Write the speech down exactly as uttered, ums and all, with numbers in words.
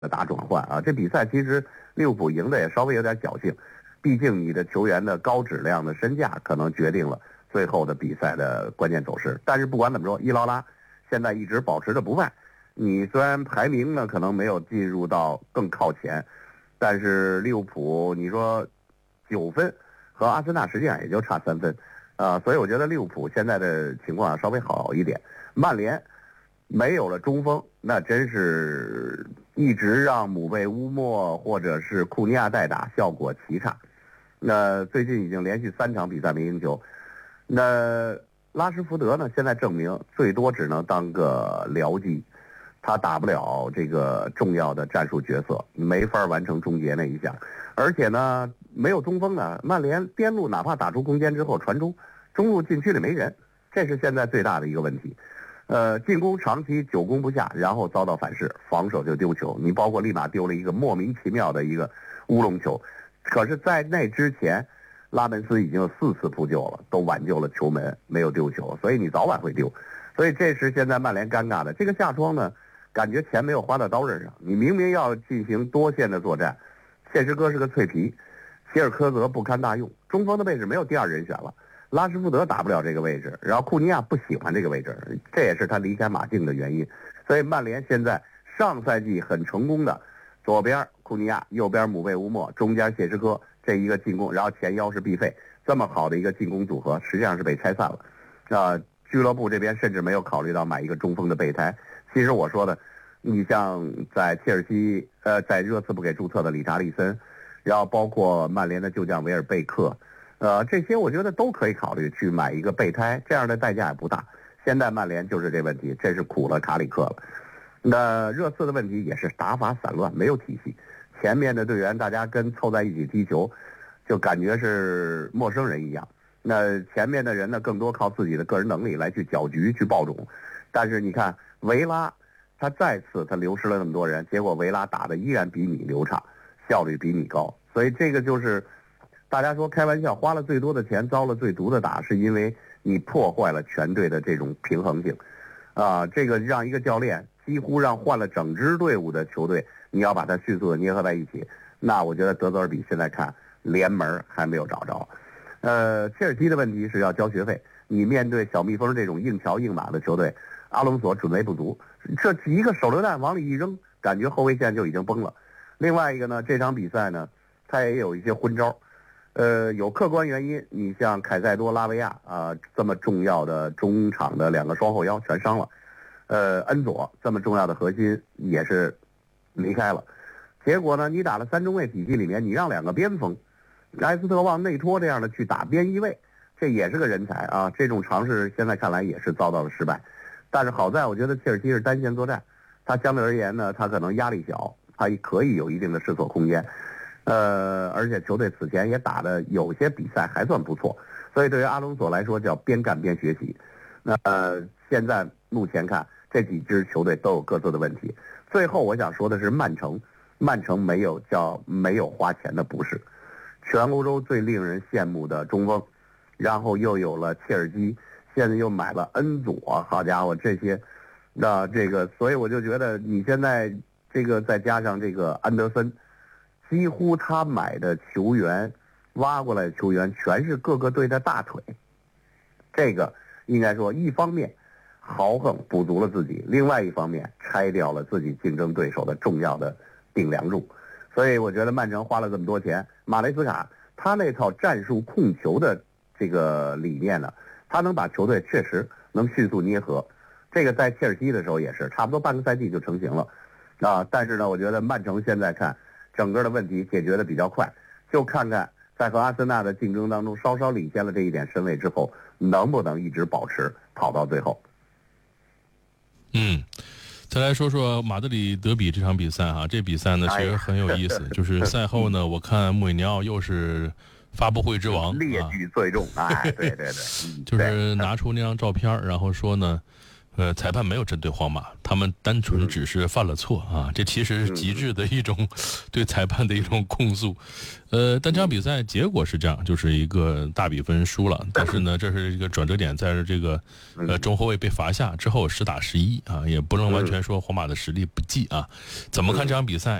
的大转换啊。这比赛其实利物浦赢的也稍微有点侥幸，毕竟你的球员的高质量的身价可能决定了最后的比赛的关键走势。但是不管怎么说，伊劳拉现在一直保持着不败。你虽然排名呢可能没有进入到更靠前，但是利物浦你说九分和阿森纳实际上也就差三分，啊、呃，所以我觉得利物浦现在的情况稍微好一点。曼联没有了中锋，那真是一直让姆贝乌莫或者是库尼亚代打，效果奇差。那最近已经连续三场比赛没赢球，那拉什福德呢，现在证明最多只能当个僚机。他打不了这个重要的战术角色，没法完成终结那一下，而且呢没有中锋呢，曼联边路哪怕打出空间之后传中，中路禁区里没人，这是现在最大的一个问题。呃，进攻长期久攻不下，然后遭到反噬，防守就丢球。你包括立马丢了一个莫名其妙的一个乌龙球，可是在那之前，拉门斯已经有四次扑救了，都挽救了球门，没有丢球，所以你早晚会丢。所以这是现在曼联尴尬的。这个夏窗呢，感觉钱没有花到刀刃上，你明明要进行多线的作战，谢什哥是个脆皮，希尔科泽不堪大用，中锋的位置没有第二人选了，拉什福德打不了这个位置，然后库尼亚不喜欢这个位置，这也是他离开马竞的原因。所以曼联现在上赛季很成功的，左边库尼亚，右边姆贝乌莫，中间谢什科，这一个进攻，然后前腰是毕费，这么好的一个进攻组合，实际上是被拆散了。啊、呃，俱乐部这边甚至没有考虑到买一个中锋的备胎。其实我说的，你像在切尔西，呃，在热刺不给注册的理查利森，然后包括曼联的旧将维尔贝克，呃，这些我觉得都可以考虑去买一个备胎，这样的代价也不大。现在曼联就是这问题，这是苦了卡里克了。那热刺的问题也是打法散乱，没有体系，前面的队员大家跟凑在一起踢球，就感觉是陌生人一样。那前面的人呢，更多靠自己的个人能力来去搅局、去爆种。但是你看维拉，他再次他流失了那么多人，结果维拉打的依然比你流畅，效率比你高。所以这个就是大家说开玩笑，花了最多的钱遭了最毒的打，是因为你破坏了全队的这种平衡性啊！这个让一个教练几乎让换了整支队伍的球队，你要把它迅速的捏合在一起，那我觉得德泽尔比现在看连门还没有找着。呃，切尔西的问题是要交学费，你面对小蜜蜂这种硬桥硬马的球队，阿隆索准备不足，这一个手榴弹往里一扔，感觉后卫线就已经崩了。另外一个呢，这场比赛呢，他也有一些昏招，呃，有客观原因，你像凯塞多、拉维亚啊、呃，这么重要的中场的两个双后腰全伤了，呃，恩佐这么重要的核心也是离开了。结果呢，你打了三中卫体系里面，你让两个边锋埃斯特旺、内托这样的去打边翼位，这也是个人才啊！这种尝试现在看来也是遭到了失败。但是好在我觉得切尔西是单线作战，他相对而言呢，他可能压力小，他可以有一定的试错空间。呃，而且球队此前也打的有些比赛还算不错，所以对于阿隆索来说叫边干边学习。那呃，现在目前看这几支球队都有各自的问题。最后我想说的是曼城，曼城没有叫没有花钱的不是，全欧洲最令人羡慕的中锋，然后又有了切尔基，现在又买了恩佐，好家伙，这些，那这个，所以我就觉得你现在这个再加上这个安德森，几乎他买的球员，挖过来的球员全是各个队的大腿，这个应该说一方面豪横补足了自己，另外一方面拆掉了自己竞争对手的重要的顶梁柱。所以我觉得曼城花了这么多钱，马雷斯卡他那套战术控球的这个理念呢，他能把球队确实能迅速捏合。这个在切尔西的时候也是，差不多半个赛季就成型了啊。但是呢，我觉得曼城现在看整个的问题解决的比较快，就看看在和阿森纳的竞争当中稍稍领先了这一点身位之后，能不能一直保持跑到最后。 嗯。再来说说马德里德比这场比赛哈，这比赛呢其实很有意思，就是赛后呢，我看穆里尼奥又是发布会之王， 列举最重，哎，对对对， 就是拿出那张照片，然后说呢， 呃，裁判没有针对皇马，他们单纯只是犯了错啊，这其实是极致的一种对裁判的一种控诉。呃，但这场比赛结果是这样，就是一个大比分输了。但是呢，这是一个转折点，在这个呃中后卫被罚下之后，实打实一啊，也不能完全说皇马的实力不济啊。怎么看这场比赛？